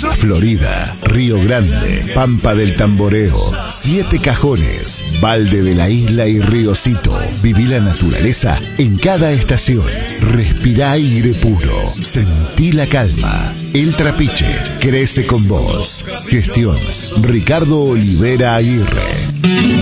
Florida, Río Grande, Pampa del Tamboreo, Siete Cajones, Valde de la Isla y Riocito. Viví la naturaleza en cada estación. Respirá aire puro. Sentí la calma. El Trapiche crece con vos. Gestión Ricardo Olivera Aguirre.